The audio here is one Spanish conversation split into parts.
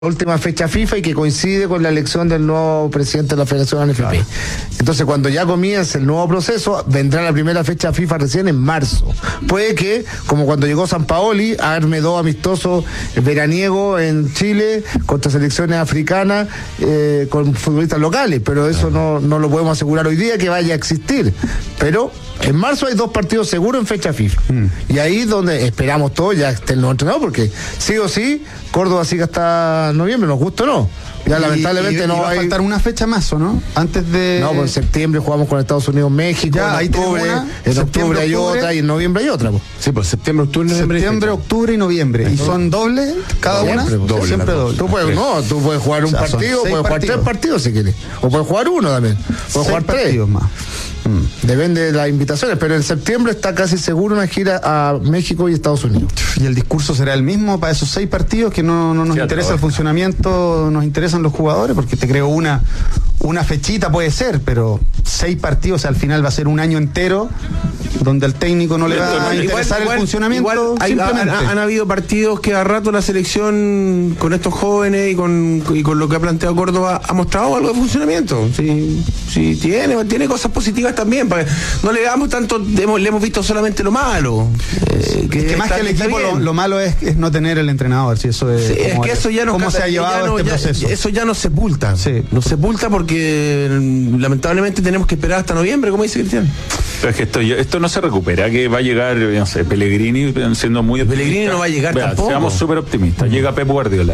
última fecha FIFA y que coincide con la elección del nuevo presidente de la Federación ANFP. Claro. Entonces, cuando ya comience el nuevo proceso, vendrá la primera fecha FIFA recién en marzo. Puede que, como cuando llegó Sampaoli, arme 2 amistosos veraniegos en Chile contra selecciones africanas con futbolistas locales, pero eso no lo podemos asegurar hoy día que vaya a existir. Pero en marzo hay 2 partidos seguros en fecha FIFA. Y ahí donde esperamos todos ya esté el nuevo entrenador, porque sí o sí, Córdoba sigue hasta noviembre, nos gusta o no. Ya lamentablemente no va hay... a faltar una fecha más, ¿o no? Antes de... No, pues en septiembre jugamos con Estados Unidos, México, ya, en octubre hay otra y en noviembre hay otra. Pues. Sí, pues septiembre, octubre y noviembre. ¿Y son dobles cada una? Doble, siempre doble. Tú puedes jugar un partido, puedes jugar 3 partidos si quieres. O puedes jugar uno también. Puedes jugar 3 partidos más. Depende de las invitaciones, pero en septiembre está casi seguro una gira a México y Estados Unidos. ¿Y el discurso será el mismo para esos 6 partidos que no nos interesa el funcionamiento, nos interesan los jugadores? Porque te creo una fechita puede ser, pero 6 partidos, o sea, al final va a ser un año entero donde al técnico no le va a interesar el funcionamiento. Han habido partidos que a rato la selección con estos jóvenes y con lo que ha planteado Córdoba ha mostrado algo de funcionamiento. Sí, tiene cosas positivas también. No le damos tanto, le hemos visto solamente lo malo. Que más que el equipo lo malo es no tener el entrenador. Si eso es, es que eso ya no cómo se ha llevado este proceso. Eso ya nos sepulta. Sí. Nos sepulta porque lamentablemente tenemos que esperar hasta noviembre, como dice Cristian. Pero es que esto no se recupera, que va a llegar, no sé, Pellegrini siendo muy optimista. Pellegrini no va a llegar tampoco. Seamos súper optimistas. Llega Pep Guardiola.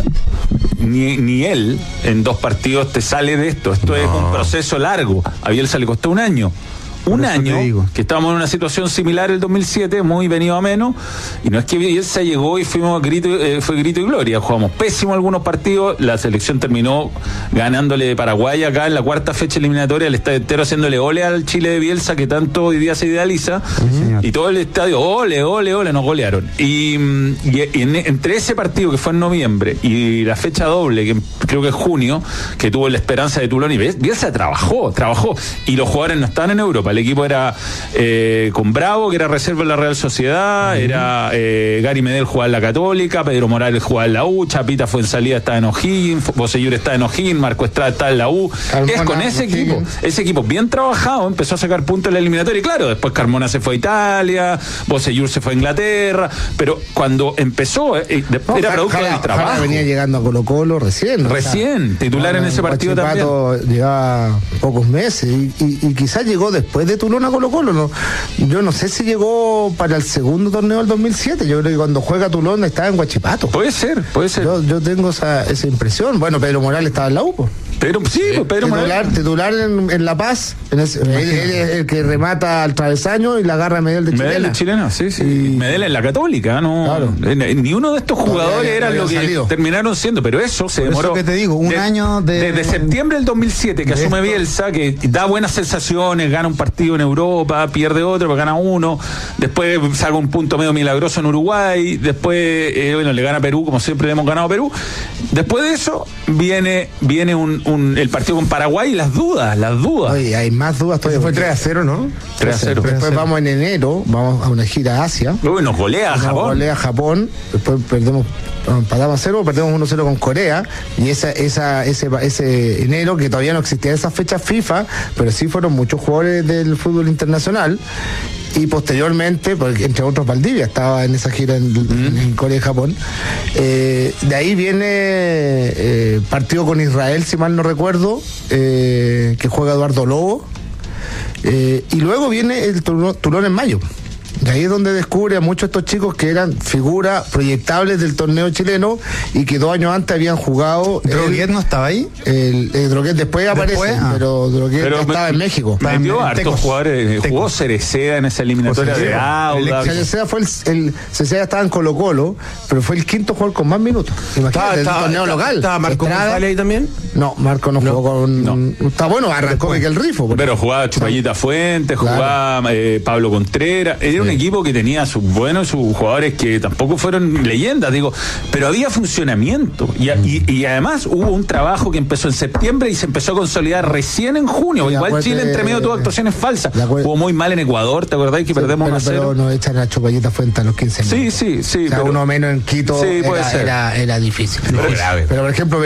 Ni él en 2 partidos te sale de esto. Esto es un proceso largo. A Bielsa le costó un año. Un año, que estábamos en una situación similar el 2007, muy venido a menos, y no es que Bielsa llegó y fue grito y gloria, jugamos pésimo algunos partidos, la selección terminó ganándole de Paraguay acá en la 4ª fecha eliminatoria, el estadio entero haciéndole ole al Chile de Bielsa, que tanto hoy día se idealiza, y todo el estadio, ole, nos golearon. Y entre ese partido que fue en noviembre y la fecha doble, que creo que es junio, que tuvo la Esperanza de Tulón, y Bielsa trabajó, y los jugadores no estaban en Europa. El equipo era con Bravo, que era reserva en la Real Sociedad, era Gary Medel jugaba en la Católica, Pedro Morales jugaba en la U, Chapita Fuenzalida estaba en O'Higgins, Bosellur estaba en O'Higgins, Marco Estrada estaba en la U. Es con ese equipo bien trabajado, empezó a sacar puntos en la eliminatoria, y claro, después Carmona se fue a Italia, Bosellur se fue a Inglaterra, pero cuando empezó era producto del trabajo. Venía llegando a Colo-Colo recién, titular en ese partido también. Llevaba pocos meses y quizás llegó después de Tulón a Colo-Colo. No, yo no sé si llegó para el segundo torneo del 2007. Yo creo que cuando juega Tulón estaba en Huachipato. Puede ser. Yo tengo esa impresión. Bueno, Pedro Morales estaba en la U. Pedro Morales. Titular en La Paz. Él es el que remata al travesaño y la agarra a Medel de Chilena. Sí. Y Medel en la Católica, ¿no? Claro. Ni uno de estos jugadores era lo que terminaron siendo, pero eso se demoró. Eso que te digo, un año desde septiembre del 2007 que asume Bielsa, que da buenas sensaciones, gana un partido en Europa, pierde otro, pero gana uno, después saca un punto medio milagroso en Uruguay, después le gana a Perú, como siempre le hemos ganado a Perú. Después de eso viene el partido con Paraguay y las dudas. Oye, hay más dudas todavía. Fue 3-0, ¿no? 3-0. Después vamos en enero, vamos a una gira a Asia. Luego nos golea a Japón. Después empatamos a 0, perdemos 1-0 con Corea, y ese enero, que todavía no existían esas fechas FIFA, pero sí fueron muchos jugadores del fútbol internacional. Y posteriormente, porque entre otros Valdivia estaba en esa gira en Corea y Japón. De ahí viene partido con Israel, si mal no recuerdo, que juega Eduardo Lobo. Y luego viene el Tulón en mayo. De ahí es donde descubre a muchos de estos chicos que eran figuras proyectables del torneo chileno y que 2 años antes habían jugado. ¿Droguet no estaba ahí? El Droguet después aparece, pero Droguet estaba en México. Metió hartos jugadores. Jugó Cereceda en esa eliminatoria de Auda. Cereceda estaba en Colo-Colo, pero fue el 5º jugador con más minutos. Imagínate, el torneo local. ¿Estaba Marco González ahí también? No, Marco no jugó con... Está bueno, arrancó Miguel Rifo. Pero jugaba Chupallita Fuentes, jugaba Pablo Contreras. Era un equipo que tenía sus buenos, sus jugadores que tampoco fueron leyendas, digo, pero había funcionamiento. Y además hubo un trabajo que empezó en septiembre y se empezó a consolidar recién en junio. Igual Chile entre medio tuvo actuaciones falsas. Jugó muy mal en Ecuador, ¿te acordás que perdemos 1-0? Pero nos echan a Chupallita Fuente a los 15 minutos. Sí. O sea, uno menos en Quito era difícil. Pero grave. Pero por ejemplo,